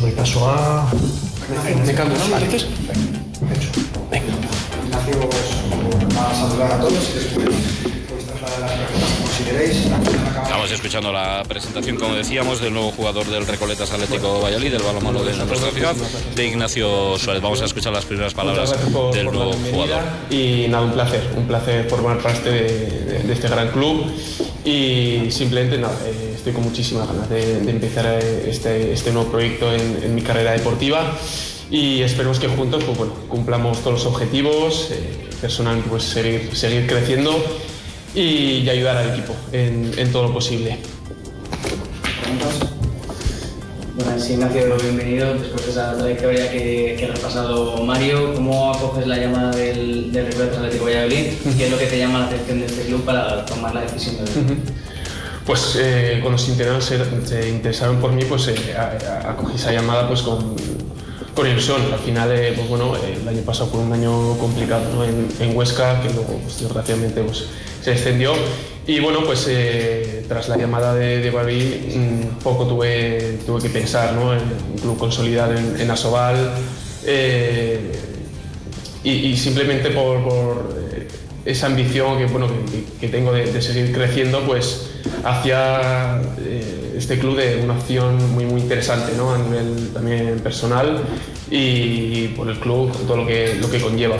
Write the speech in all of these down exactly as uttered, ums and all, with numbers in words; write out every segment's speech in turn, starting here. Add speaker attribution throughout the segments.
Speaker 1: doy paso a... Mecano, ¿no? ¿Me dices? Hecho. Venga.
Speaker 2: Ignacio, os va a saludar a todos y después podéis trasladar las preguntas como si queréis.
Speaker 3: Estamos escuchando la presentación, como decíamos, del nuevo jugador del Recoletas Atlético Valladolid, del balonmano de nuestra ciudad, de Ignacio Suárez. Vamos a escuchar las primeras palabras
Speaker 4: por,
Speaker 3: del
Speaker 4: por
Speaker 3: nuevo jugador.
Speaker 4: Y nada, un placer, un placer formar parte de, de, de este gran club y simplemente nada, eh, estoy con muchísimas ganas de, de empezar este, este nuevo proyecto en, en mi carrera deportiva y esperemos que juntos pues, bueno, cumplamos todos los objetivos, eh, personalmente pues, seguir, seguir creciendo y, y ayudar al equipo en, en todo lo posible.
Speaker 5: Bueno, sí, Ignacio, bienvenido. Después de esa trayectoria que, que ha repasado Mario, ¿cómo acoges la llamada del, del Recoletas Atlético Valladolid? ¿Qué es lo que te llama la atención de este club para tomar la decisión de venir?
Speaker 4: Pues eh, cuando se interesaron, se, se interesaron por mí, pues eh, a, a, acogí esa llamada pues con, con ilusión. Al final, eh, pues bueno, eh, el año pasado fue un año complicado, ¿no? en, en Huesca, que luego pues, desgraciadamente pues, se extendió. Y bueno, pues eh, tras la llamada de, de Valladolid, mmm, poco tuve, tuve que pensar, ¿no? En un club consolidado en, en Asobal eh, y, y simplemente por, por eh, esa ambición que, bueno, que, que tengo de, de seguir creciendo, pues hacia eh, este club de una opción muy, muy interesante, ¿no? A nivel también personal y por el club, todo lo que, lo que conlleva.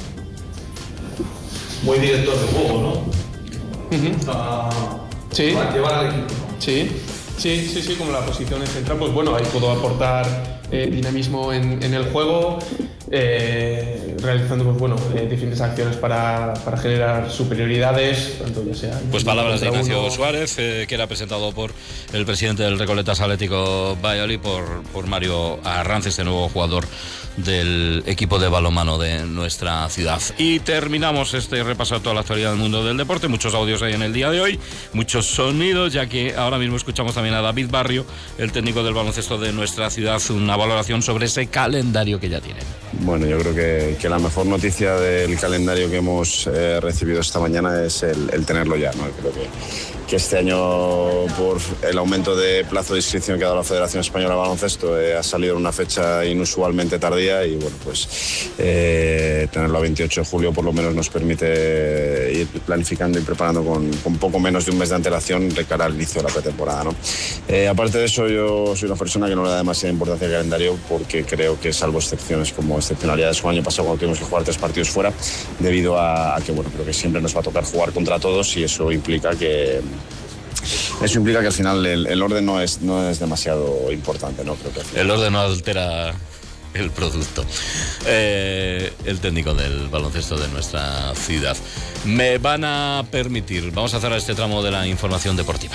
Speaker 1: Muy director de juego, ¿no?
Speaker 4: Uh-huh.
Speaker 1: Para,
Speaker 4: sí.
Speaker 1: para llevar al equipo.
Speaker 4: Sí, sí, sí, sí, como la posición en central, pues bueno, ahí puedo aportar eh, dinamismo en, en el juego, eh, realizando pues bueno, eh, diferentes acciones para, para generar superioridades, tanto ya sea...
Speaker 3: Pues palabras de Ignacio
Speaker 4: uno...
Speaker 3: Suárez, eh, que era presentado por el presidente del Recoletas Atlético Valladolid, por, por Mario Arranz, este nuevo jugador del equipo de balonmano de nuestra ciudad. Y terminamos este repaso a toda la actualidad del mundo del deporte. Muchos audios hay en el día de hoy, muchos sonidos, ya que ahora mismo escuchamos también a David Barrio, el técnico del baloncesto de nuestra ciudad, una valoración sobre ese calendario que ya tienen.
Speaker 6: Bueno, yo creo que, que la mejor noticia del calendario que hemos eh, recibido esta mañana es el, el tenerlo ya, ¿no? Creo que, que este año, por el aumento de plazo de inscripción que ha dado la Federación Española de Baloncesto, eh, ha salido en una fecha inusualmente tardía y bueno, pues eh, tenerlo a veintiocho de julio por lo menos nos permite ir planificando y preparando con, con poco menos de un mes de antelación de cara al inicio de la pretemporada, ¿no? Eh, aparte de eso, yo soy una persona que no le da demasiada importancia al calendario porque creo que, salvo excepciones como excepcionalidades como el año pasado cuando tuvimos que jugar tres partidos fuera, debido a, a que bueno, creo que siempre nos va a tocar jugar contra todos y eso implica que Eso implica que al final el, el orden no es, no es demasiado importante, ¿no? Creo que
Speaker 3: el orden no altera el producto. Eh, el técnico del baloncesto de nuestra ciudad. Me van a permitir, vamos a cerrar este tramo de la información deportiva.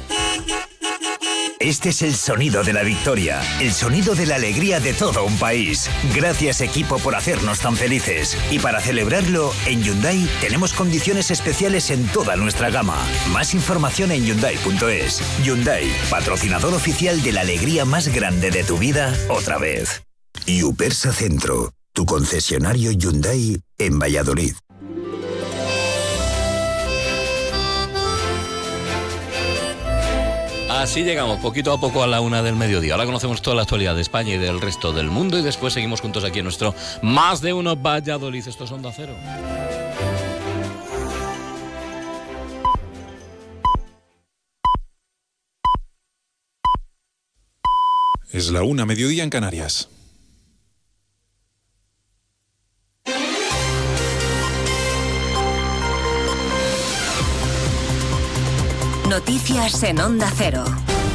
Speaker 7: Este es el sonido de la victoria, el sonido de la alegría de todo un país. Gracias, equipo, por hacernos tan felices. Y para celebrarlo, en Hyundai tenemos condiciones especiales en toda nuestra gama. Más información en Hyundai punto es. Hyundai, patrocinador oficial de la alegría más grande de tu vida, otra vez. Y Upersa Centro, tu concesionario Hyundai en Valladolid.
Speaker 3: Así llegamos poquito a poco a la una del mediodía. Ahora conocemos toda la actualidad de España y del resto del mundo y después seguimos juntos aquí en nuestro Más de Uno Valladolid. Esto es Onda Cero.
Speaker 8: Es la una, mediodía en Canarias.
Speaker 9: Noticias en Onda Cero.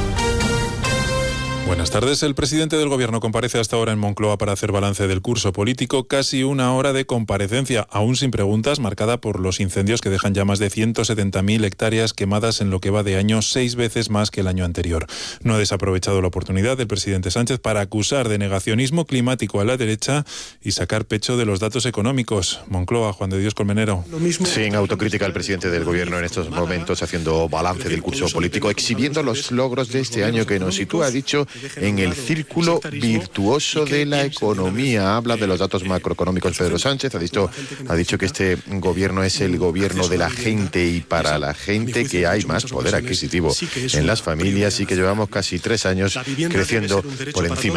Speaker 8: Buenas tardes. El presidente del Gobierno comparece hasta ahora en Moncloa para hacer balance del curso político. Casi una hora de comparecencia, aún sin preguntas, marcada por los incendios que dejan ya más de ciento setenta mil hectáreas quemadas en lo que va de año, seis veces más que el año anterior. No ha desaprovechado la oportunidad del presidente Sánchez para acusar de negacionismo climático a la derecha y sacar pecho de los datos económicos. Moncloa, Juan de Dios Colmenero.
Speaker 10: Sin autocrítica, el presidente del Gobierno en estos momentos haciendo balance del curso político, exhibiendo los logros de este año que nos sitúa, ha dicho, en el círculo virtuoso de la economía. Habla de los datos macroeconómicos Pedro Sánchez, ha dicho, ha dicho que este gobierno es el gobierno de la gente y para la gente, que hay más poder adquisitivo en las familias y que llevamos casi tres años creciendo por encima